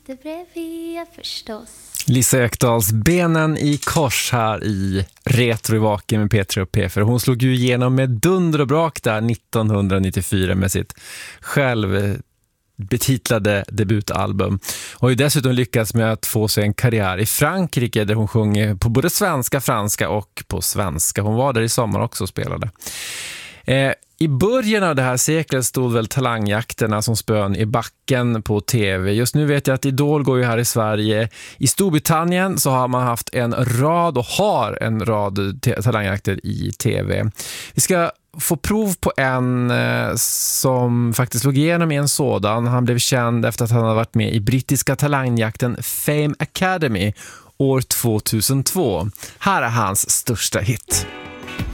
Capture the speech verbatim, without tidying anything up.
Det bredvid jag förstås. Lisa Ekdahls Benen i kors här i Retro i Vaken med Petra och P. För hon slog ju igenom med dunder och brak där nittonhundranittiofyra med sitt själv betitlade debutalbum. Och har ju dessutom lyckats med att få sig en karriär i Frankrike där hon sjunger på både svenska, franska och på svenska. Hon var där i sommar också och spelade. Eh, I början av det här seklet stod väl talangjakterna som spön i backen på tv. Just nu vet jag att Idol går ju här i Sverige. I Storbritannien så har man haft en rad och har en rad te- talangjakter i tv. Vi ska få prov på en eh, som faktiskt slog igenom i en sådan. Han blev känd efter att han hade varit med i brittiska talangjakten Fame Academy år två tusen två. Här är hans största hit.